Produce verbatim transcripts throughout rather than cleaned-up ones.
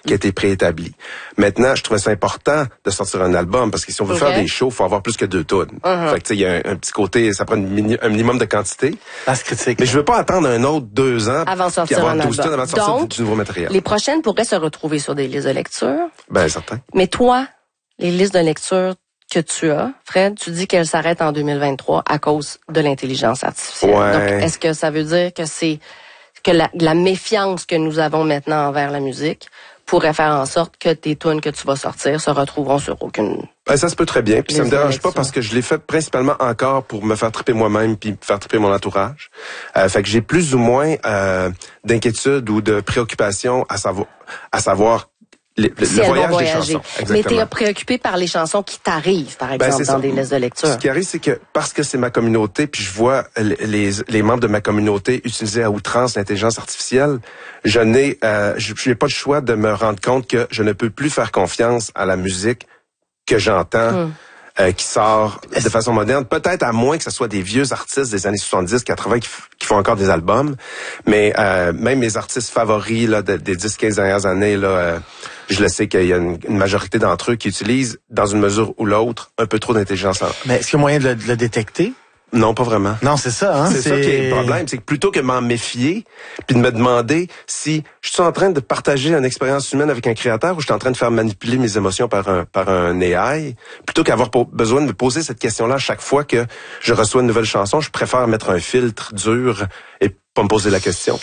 qui a été préétabli. Maintenant, je trouvais ça important de sortir un album parce que si on veut okay. faire des shows, il faut avoir plus que deux tunes. Uh-huh. Fait que tu sais, il y a un, un petit côté, ça prend mini, un minimum de quantité. Parce critique. Mais je veux pas attendre un autre deux ans avant de sortir avoir un douze album. tunes avant de sortir Donc, du, du nouveau matériel. Les prochaines pourraient se retrouver sur des listes de lecture. Ben certain. Mais toi, les listes de lecture que tu as, Fred, tu dis qu'elles s'arrêtent en deux mille vingt-trois à cause de l'intelligence artificielle. Ouais. Donc, est-ce que ça veut dire que c'est que la, la méfiance que nous avons maintenant envers la musique pourrait faire en sorte que tes tunes que tu vas sortir se retrouveront sur aucune... Ben, ça se peut très bien, puis ça me dérange pas parce que je l'ai fait principalement encore pour me faire triper moi-même puis faire triper mon entourage. Euh, fait que j'ai plus ou moins euh, d'inquiétude ou de préoccupation à savoir à savoir Le, le, si le elles voyage vont des voyager. chansons. Mais tu es préoccupé par les chansons qui t'arrivent, par exemple, ben, dans des listes de lecture. Ce qui arrive, c'est que parce que c'est ma communauté, puis je vois les, les, les membres de ma communauté utiliser à outrance l'intelligence artificielle, je n'ai euh, je n'ai pas le choix de me rendre compte que je ne peux plus faire confiance à la musique que j'entends. Hum. Euh, qui sort de façon moderne, peut-être à moins que ce soit des vieux artistes des années soixante-dix, quatre-vingts qui, f- qui font encore des albums, mais euh, même mes artistes favoris là, de, des dix quinze dernières années, là, euh, je le sais qu'il y a une, une majorité d'entre eux qui utilisent, dans une mesure ou l'autre, un peu trop d'intelligence. Mais est-ce qu'il y a moyen de le, de le détecter? Non, pas vraiment. Non, c'est ça, hein. C'est, c'est ça qui est le problème, c'est que plutôt que m'en méfier, puis de me demander si je suis en train de partager une expérience humaine avec un créateur ou je suis en train de faire manipuler mes émotions par un par un A I, plutôt qu'avoir po- besoin de me poser cette question-là à chaque fois que je reçois une nouvelle chanson, je préfère mettre un filtre dur et pas me poser la question.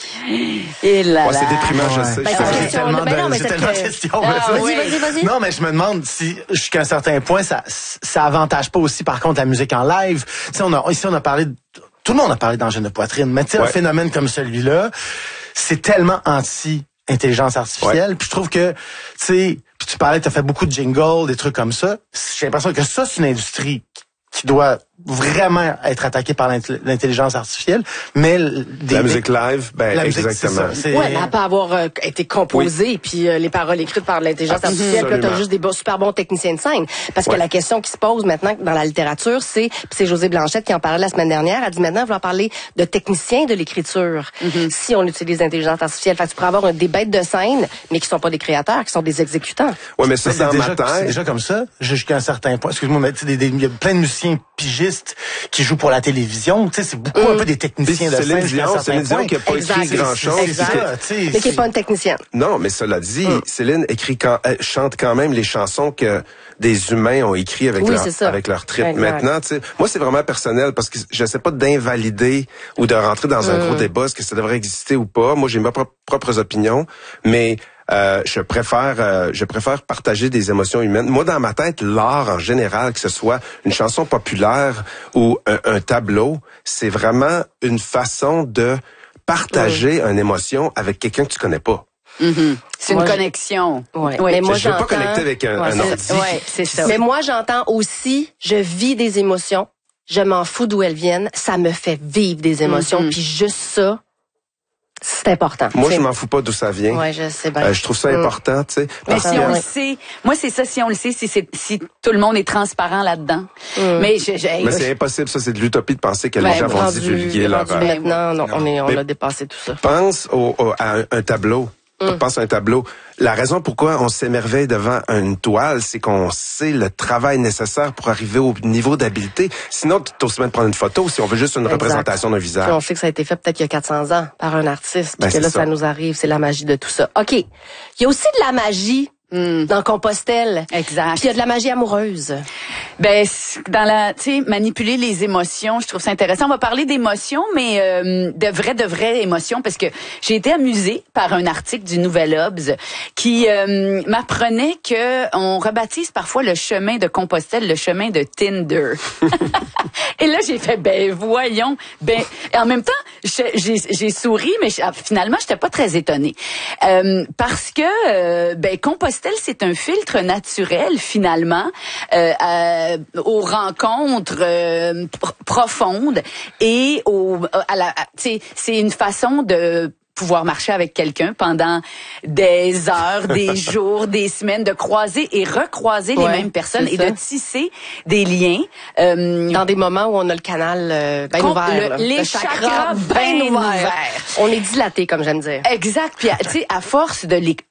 Et là, ouais, c'est déprimant, ouais. je sais. Ben, je j'ai tellement ben non, de, j'ai tellement de que... questions. Ah, vas-y, vas-y, vas-y. Non, mais je me demande si, jusqu'à un certain point, ça, ça avantage pas aussi, par contre, la musique en live. Tu sais, on a, ici, on a parlé de, tout le monde a parlé d'angine de poitrine, mais tu sais, ouais. un phénomène comme celui-là, c'est tellement anti-intelligence artificielle. Ouais. Puis je trouve que, tu sais, puis tu parlais, tu as fait beaucoup de jingles, des trucs comme ça. J'ai l'impression que ça, c'est une industrie qui doit vraiment être attaquée par l'intelligence artificielle, mais des, la musique live, ben la musique, exactement. C'est ça, c'est... Ouais, elle n'a pas à avoir euh, été composée, oui. puis euh, les paroles écrites par l'intelligence artificielle, là, t'as juste des beaux, super bons techniciens de scène. Parce ouais. que la question qui se pose maintenant dans la littérature, c'est, puis c'est Josée Blanchette qui en parlait la semaine dernière, elle dit maintenant, elle va parler de techniciens de l'écriture, mm-hmm. si on utilise l'intelligence artificielle. Fait que tu pourrais avoir des bêtes de scène, mais qui sont pas des créateurs, qui sont des exécutants. Ouais, mais ça, mais c'est dans déjà, ma tête. C'est déjà comme ça, jusqu'à un certain point. Excuse-moi, mais tu sais, il y a plein de musiciens pigistes qui jouent pour la télévision. Tu sais, c'est beaucoup mmh. un peu des techniciens de scène. Céline Dion qui n'a pas écrit grand-chose. Mais qui n'est pas une technicienne. Non, mais cela dit, mmh. Céline écrit quand, elle chante quand même les chansons que des humains ont écrit avec oui, leur avec leur trip. Exact. Maintenant, tu sais, moi c'est vraiment personnel parce que je sais pas d'invalider ou de rentrer dans un mmh. gros débat est-ce que ça devrait exister ou pas. Moi, j'ai mes propres, propres opinions, mais Euh, je préfère euh, je préfère partager des émotions humaines. Moi, dans ma tête, l'art en général, que ce soit une chanson populaire ou un, un tableau, c'est vraiment une façon de partager mmh. une émotion avec quelqu'un que tu connais pas. Mm-hmm. C'est moi, une connexion. Ouais. Ouais. Mais moi, je ne veux pas connecter avec un, ouais, un ordi. Ouais, c'est ça. Mais moi, j'entends aussi, je vis des émotions, je m'en fous d'où elles viennent, ça me fait vivre des émotions, mm-hmm. puis juste ça, c'est important. Moi, c'est... je m'en fous pas d'où ça vient. Ouais, je sais bien. Euh, je trouve ça important, tu sais. Mais si on le sait, moi c'est ça, si on le sait, si, c'est, si tout le monde est transparent là-dedans. Mm. Mais, je, je, mais c'est impossible, ça, c'est de l'utopie de penser que ben, les gens vont rendu, divulguer leur... Maintenant, non, on, est, on a dépassé tout ça. Pense au, au, à un, un tableau. Mm. Pense à un tableau. La raison pourquoi on s'émerveille devant une toile, c'est qu'on sait le travail nécessaire pour arriver au niveau d'habileté. Sinon, tu t'oses même prendre une photo si on veut juste une exact. représentation d'un visage. Puis on sait que ça a été fait peut-être il y a quatre cents ans par un artiste. Puis ben, que là, ça. ça nous arrive. C'est la magie de tout ça. OK. Il y a aussi de la magie mm. dans Compostelle. Exact. Puis il y a de la magie amoureuse. Ben dans la, tu sais, manipuler les émotions, je trouve ça intéressant. On va parler d'émotions, mais euh, de vraies, de vraies émotions, parce que j'ai été amusée par un article du Nouvel Obs qui euh, m'apprenait que on rebaptise parfois le chemin de Compostelle le chemin de Tinder. Et là, j'ai fait, ben voyons, ben et en même temps, j'ai, j'ai souri, mais finalement, j'étais pas très étonnée, euh, parce que euh, ben Compostelle, c'est un filtre naturel finalement. Euh, à, aux rencontres euh, pr- profondes et au à la tu sais c'est une façon de pouvoir marcher avec quelqu'un pendant des heures, des jours, des semaines, de croiser et recroiser ouais, les mêmes personnes et ça. de tisser des liens. Euh, dans des moments où on a le canal euh, bien ouvert. Le, les le chakras bien ouverts. On est dilaté, comme j'aime dire. Exact. Puis, tu sais, à force de les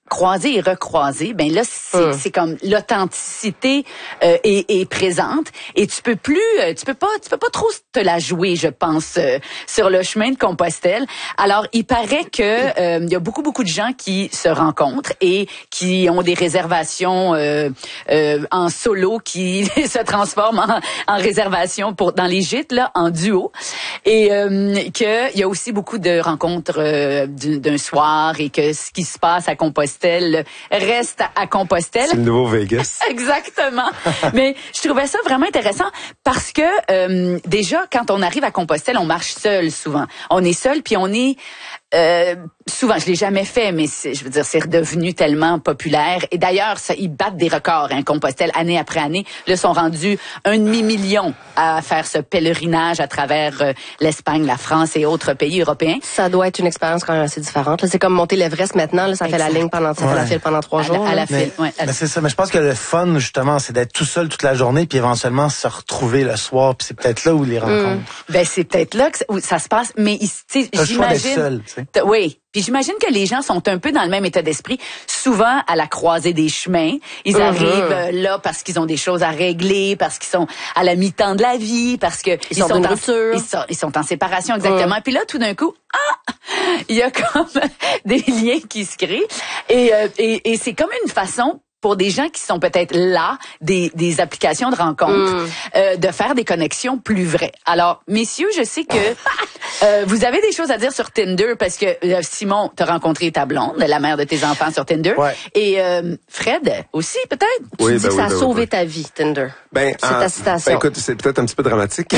croiser et recroiser, ben là c'est, mm. c'est comme l'authenticité euh, est, est présente et tu peux plus, euh, tu peux pas, tu peux pas trop te la jouer, je pense, euh, sur le chemin de Compostelle. Alors il paraît que euh, il y a beaucoup beaucoup de gens qui se rencontrent et qui ont des réservations euh, euh, en solo qui se transforment en, en réservations pour dans les gîtes là en duo et euh, que il y a aussi beaucoup de rencontres euh, d'un soir et que ce qui se passe à Compostelle reste à Compostelle. C'est le nouveau Vegas. Exactement. Mais je trouvais ça vraiment intéressant parce que euh, déjà quand on arrive à Compostelle, on marche seul souvent. On est seul puis on est Euh, souvent, je l'ai jamais fait, mais c'est, je veux dire, c'est redevenu tellement populaire. Et d'ailleurs, ça, ils battent des records, hein, Compostelle, année après année. Là, sont rendus un demi-million à faire ce pèlerinage à travers euh, l'Espagne, la France et autres pays européens. Ça doit être une expérience quand même assez différente. Là, c'est comme monter l'Everest maintenant. Là, ça exact. fait la ligne pendant, ça ouais. fait la file pendant trois à jours. La, à la mais, file, ouais. Mais c'est ça. Mais je pense que le fun, justement, c'est d'être tout seul toute la journée, puis éventuellement se retrouver le soir. Puis c'est peut-être là où les rencontres. Mmh. Ben c'est peut-être là que ça, où ça se passe. Mais tu sais, j'imagine. Seul, oui. Puis j'imagine que les gens sont un peu dans le même état d'esprit. Souvent, à la croisée des chemins, ils uh-huh. arrivent euh, là parce qu'ils ont des choses à régler, parce qu'ils sont à la mi-temps de la vie, parce que ils, ils, sont, sont, en, ils, sont, ils sont en séparation, exactement. Uh-huh. Puis là, tout d'un coup, ah, il y a comme des liens qui se créent. Et, euh, et, et c'est comme une façon pour des gens qui sont peut-être là, des, des applications de rencontres, mm. euh, de faire des connexions plus vraies. Alors, messieurs, je sais que euh, vous avez des choses à dire sur Tinder parce que euh, Simon, t'as rencontré ta blonde, la mère de tes enfants sur Tinder. Ouais. Et euh, Fred aussi, peut-être? Oui, tu dis ben que oui, ça a ben sauvé oui. ta vie, Tinder. Ben, c'est ta citation. Ben, écoute, c'est peut-être un petit peu dramatique.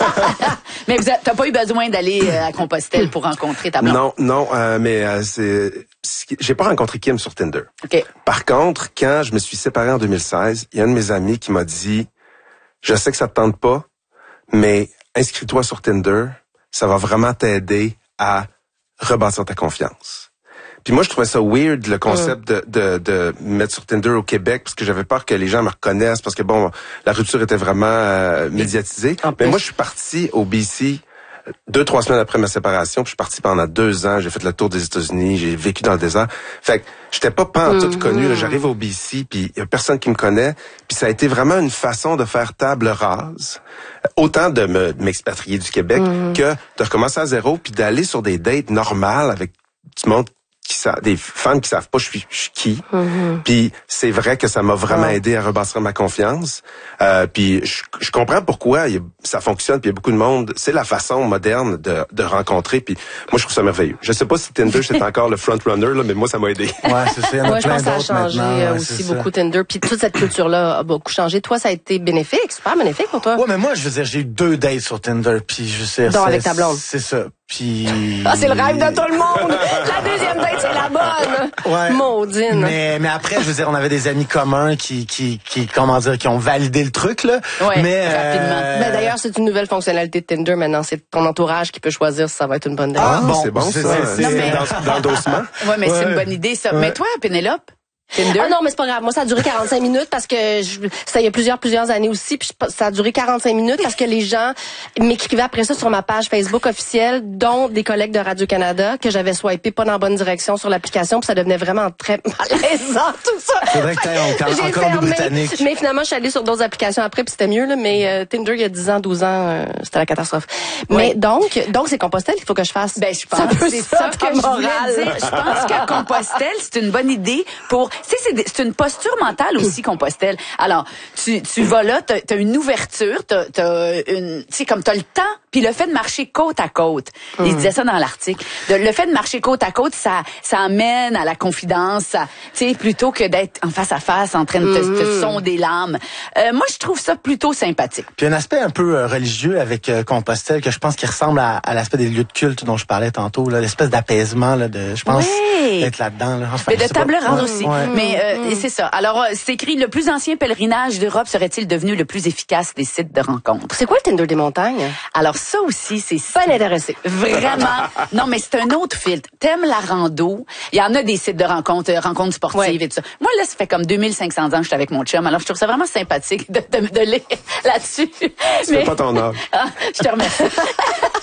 Mais vous t'as pas eu besoin d'aller euh, à Compostelle pour rencontrer ta blonde? Non, non, euh, mais euh, c'est... J'ai pas rencontré Kim sur Tinder. Okay. Par contre, quand je me suis séparé en deux mille seize, il y a un de mes amis qui m'a dit « Je sais que ça te tente pas, mais inscris-toi sur Tinder, ça va vraiment t'aider à rebâtir ta confiance. » Puis moi, je trouvais ça weird, le concept mm. de, de, de mettre sur Tinder au Québec, parce que j'avais peur que les gens me reconnaissent, parce que bon, la rupture était vraiment euh, médiatisée. En mais plus. Moi, je suis parti au B C deux, trois semaines après ma séparation, puis je suis parti pendant deux ans, j'ai fait le tour des États-Unis, j'ai vécu dans le désert. Fait que j'étais pas pantoute mm-hmm. connu, là, j'arrive au B C, puis il y a personne qui me connaît, puis ça a été vraiment une façon de faire table rase, autant de me de m'expatrier du Québec mm-hmm. que de recommencer à zéro, puis d'aller sur des dates normales avec du monde qui savent, des femmes qui savent pas je suis, je suis qui. Mm-hmm. Puis c'est vrai que ça m'a vraiment oh. aidé à rebâtir ma confiance. Euh, puis je, je comprends pourquoi il y a, ça fonctionne. Puis il y a beaucoup de monde. C'est la façon moderne de, de rencontrer. Puis moi je trouve ça merveilleux. Je sais pas si Tinder c'est encore le front runner là, mais moi ça m'a aidé. Ouais, c'est ça. Il y en a ouais, plein je pense que ça a changé ouais, aussi beaucoup ça. Tinder. Puis toute cette culture là a beaucoup changé. Toi ça a été bénéfique, super bénéfique pour toi. Ouais, mais moi je veux dire j'ai eu deux dates sur Tinder. Puis je sais. Donc avec ta blonde. C'est ça. Puis ah c'est le rêve de tout le monde. La deuxième date c'est la bonne. Ouais. Maudine. Mais mais après je veux dire on avait des amis communs qui qui qui comment dire qui ont validé le truc là. Ouais, mais rapidement. Euh... Ben, d'ailleurs c'est une nouvelle fonctionnalité de Tinder maintenant, c'est ton entourage qui peut choisir si ça va être une bonne date. Ah, bon, c'est bon c'est, ça. C'est, c'est, mais... dans, dans l'endossement. Ouais mais ouais. c'est une bonne idée ça. Ouais. Mais toi Pénélope? Tinder? Ah non, mais c'est pas grave. Moi, ça a duré quarante-cinq minutes parce que je, ça il y a plusieurs plusieurs années aussi. Puis ça a duré quarante-cinq minutes parce que les gens m'écrivaient après ça sur ma page Facebook officielle, dont des collègues de Radio-Canada, que j'avais swipé pas dans la bonne direction sur l'application, puis ça devenait vraiment très malaisant tout ça. C'est vrai que t'es en Colombie-Britannique. Mais finalement, je suis allée sur d'autres applications après, puis c'était mieux là. Mais euh, Tinder, il y a dix ans, douze ans, euh, c'était la catastrophe. Oui. Mais donc, donc c'est Compostelle qu'il faut que je fasse. Ben je pense que c'est ça que je voulais dire. Je pense que Compostelle, c'est une bonne idée pour. Tu sais, c'est, c'est une posture mentale aussi, Compostelle. Alors, tu, tu vas là, t'as, t'as une ouverture, t'as, t'as une, tu sais, comme t'as le temps, puis le fait de marcher côte à côte. Mm. Il disait ça dans l'article. De, le fait de marcher côte à côte, ça, ça amène à la confidence, ça, tu sais, plutôt que d'être en face à face, en train de te, mm. te sonder l'âme. Euh, moi, je trouve ça plutôt sympathique. Puis un aspect un peu euh, religieux avec euh, Compostelle que je pense qui ressemble à, à l'aspect des lieux de culte dont je parlais tantôt, là, l'espèce d'apaisement, là, de, je pense, oui. d'être là-dedans. Là. Enfin, mais de table rase ouais, aussi. Ouais. Mais euh, mm. c'est ça. Alors, c'est écrit, le plus ancien pèlerinage d'Europe serait-il devenu le plus efficace des sites de rencontres? C'est quoi le Tinder des montagnes? Alors ça aussi, c'est... Pas intéressé. Vraiment. Non, mais c'est un autre filtre. T'aimes la rando? Il y en a des sites de rencontres, euh, rencontres sportives ouais. et tout ça. Moi, là, ça fait comme deux mille cinq cents ans que je suis avec mon chum. Alors, je trouve ça vraiment sympathique de, de, de lire là-dessus. C'est mais... pas ton âge. Ah, je te remercie.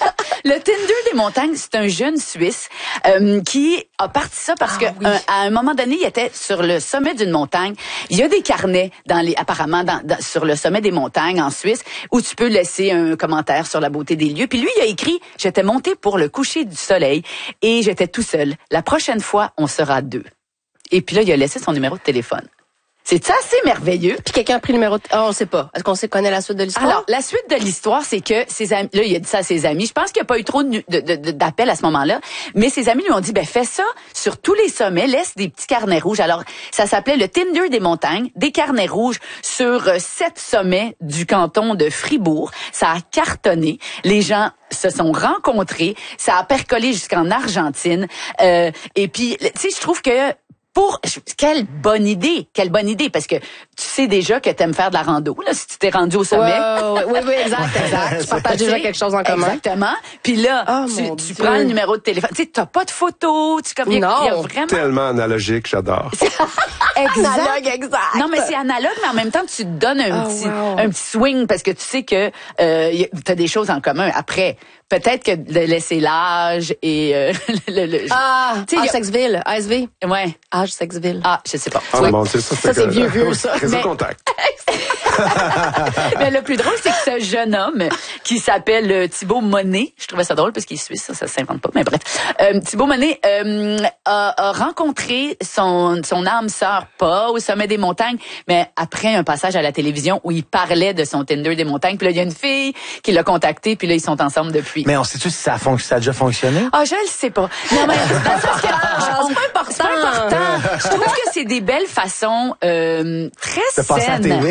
Le Tinder des montagnes, c'est un jeune Suisse euh, qui a parti ça parce ah, que oui. euh, à un moment donné, il était sur le sommet d'une montagne. Il y a des carnets dans les apparemment dans, dans, sur le sommet des montagnes en Suisse où tu peux laisser un commentaire sur la beauté des lieux. Puis lui, il a écrit « J'étais monté pour le coucher du soleil et j'étais tout seul. La prochaine fois, on sera deux. » Et puis là, il a laissé son numéro de téléphone. C'est assez merveilleux. Puis quelqu'un a pris le numéro de... Oh, on sait pas. Est-ce qu'on sait connaît la suite de l'histoire? Alors, la suite de l'histoire, c'est que ses amis... Là, il a dit ça à ses amis. Je pense qu'il n'y a pas eu trop de, de, de, d'appels à ce moment-là. Mais ses amis lui ont dit, ben fais ça sur tous les sommets. Laisse des petits carnets rouges. Alors, ça s'appelait le Tinder des montagnes. Des carnets rouges sur euh, sept sommets du canton de Fribourg. Ça a cartonné. Les gens se sont rencontrés. Ça a percolé jusqu'en Argentine. Euh, et puis, tu sais, je trouve que... Pour quelle bonne idée, quelle bonne idée, parce que tu sais déjà que t'aimes faire de la rando là, si tu t'es rendu au sommet. Ouais, oui, oui, exact, exact. Tu partages déjà quelque chose en commun. Exactement. Puis là, oh, tu, tu prends le numéro de téléphone. Tu sais, t'as pas de photo, tu comme il y a vraiment tellement analogique, j'adore. Exact. Analogue, exact. Non, mais c'est analogue, mais en même temps, tu te donnes un oh, petit, wow. un petit swing parce que tu sais que euh, t'as des choses en commun. Après, peut-être que de laisser l'âge et euh, le, le, ah, tu sais, ah, Sexville, A S V. Ouais. Âge Sexville. Ah, je sais pas. Ah, oui. bon, c'est ça, ça c'est vieux, vieux, ça. Réseau contact. Mais le plus drôle, c'est que ce jeune homme qui s'appelle Thibaut Monet, je trouvais ça drôle parce qu'il est suisse, ça, ça s'invente pas, mais bref. Euh, Thibaut Monet euh, a, a rencontré son, son âme sœur, pas au sommet des montagnes, mais après un passage à la télévision où il parlait de son Tinder des montagnes. Puis là, il y a une fille qui l'a contacté, puis là, ils sont ensemble depuis. Mais on sait-tu si ça a, fonc- ça a déjà fonctionné? Ah, je le sais pas. Non, mais dans le sens que, ah, c'est pas important. C'est pas important. Je trouve que c'est des belles façons euh, très de passer à la télé.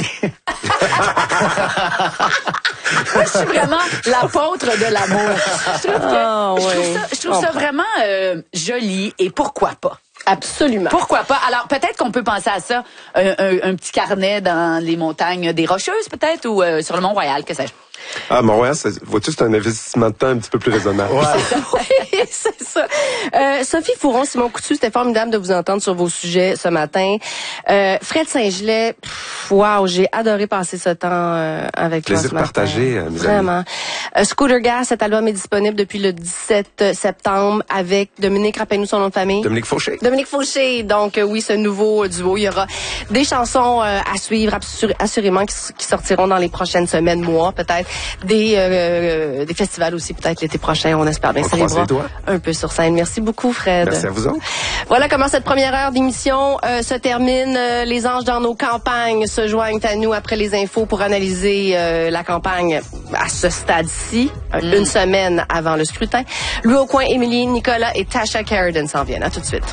Moi, je suis vraiment l'apôtre de l'amour. Je trouve, que, oh, je trouve oui. ça, je trouve ça vraiment euh, joli et pourquoi pas. Absolument. Pourquoi pas? Alors, peut-être qu'on peut penser à ça, un, un, un petit carnet dans les montagnes des Rocheuses, peut-être, ou euh, sur le Mont-Royal, que sais-je. Ah, Mont-Royal, vois-tu, c'est un investissement de temps un petit peu plus raisonnable. Ouais. Oui, c'est ça. Euh, Sophie Fouron, Simon Coutu, c'était formidable de vous entendre sur vos sujets ce matin. Euh, Fred Saint-Gelais, waouh, j'ai adoré passer ce temps euh, avec toi ce matin. Plaisir partagé, euh, mes Vraiment. amis. Euh, Scooter Gas, cet album est disponible depuis le dix-sept septembre avec Dominique, rappelle-nous son nom de famille. Dominique Fauché. Dominique Fauché. Donc, euh, oui, ce nouveau duo. Il y aura des chansons euh, à suivre, assur- assurément, qui, qui sortiront dans les prochaines semaines, mois, peut-être. Des, euh, des festivals aussi, peut-être l'été prochain. On espère bien. On croise les doigts. Un peu sur scène. Merci beaucoup, Fred. Merci à vous autres. Voilà comment cette première heure d'émission euh, se termine. Euh, les anges dans nos campagnes se joignent à nous après les infos pour analyser euh, la campagne à ce stade-ci, mm. une semaine avant le scrutin. Louis Aucoin, Émilie, Nicolas et Tasha Carradine s'en viennent. À tout de suite.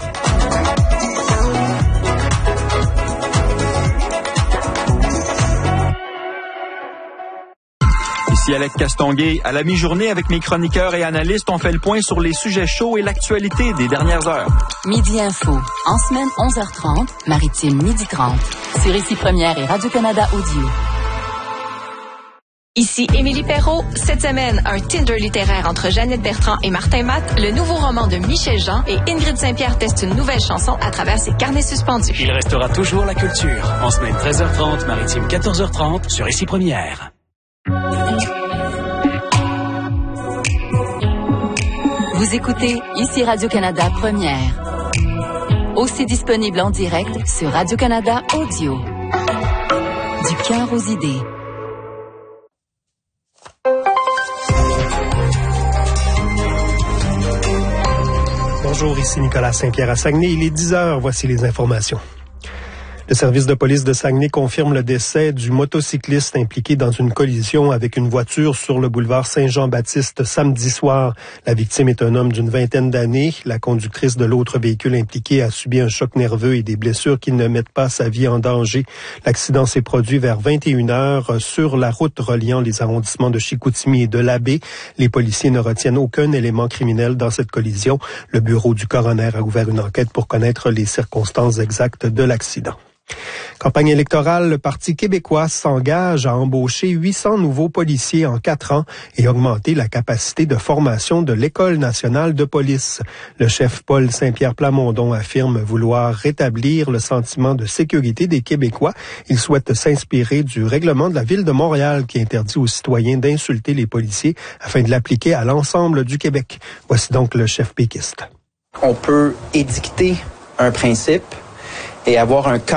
Ici Alex Castonguay. À la mi-journée, avec mes chroniqueurs et analystes, on fait le point sur les sujets chauds et l'actualité des dernières heures. Midi Info. En semaine, onze heures trente. Maritime, midi trente. Sur Ici Première et Radio-Canada Audio. Ici Émilie Perrault. Cette semaine, un Tinder littéraire entre Jeannette Bertrand et Martin Matt, le nouveau roman de Michel Jean et Ingrid Saint-Pierre teste une nouvelle chanson à travers ses carnets suspendus. Il restera toujours la culture. En semaine treize heures trente, Maritime quatorze heures trente sur Ici Première. Vous écoutez Ici Radio-Canada Première. Aussi disponible en direct sur Radio-Canada Audio. Du cœur aux idées. Bonjour, ici Nicolas Saint-Pierre à Saguenay. Il est dix heures, voici les informations. Le service de police de Saguenay confirme le décès du motocycliste impliqué dans une collision avec une voiture sur le boulevard Saint-Jean-Baptiste samedi soir. La victime est un homme d'une vingtaine d'années. La conductrice de l'autre véhicule impliqué a subi un choc nerveux et des blessures qui ne mettent pas sa vie en danger. L'accident s'est produit vers vingt et une heures sur la route reliant les arrondissements de Chicoutimi et de Labbé. Les policiers ne retiennent aucun élément criminel dans cette collision. Le bureau du coroner a ouvert une enquête pour connaître les circonstances exactes de l'accident. Campagne électorale, le Parti québécois s'engage à embaucher huit cents nouveaux policiers en quatre ans et augmenter la capacité de formation de l'École nationale de police. Le chef Paul Saint-Pierre Plamondon affirme vouloir rétablir le sentiment de sécurité des Québécois. Il souhaite s'inspirer du règlement de la Ville de Montréal qui interdit aux citoyens d'insulter les policiers afin de l'appliquer à l'ensemble du Québec. Voici donc le chef péquiste. On peut édicter un principe et avoir un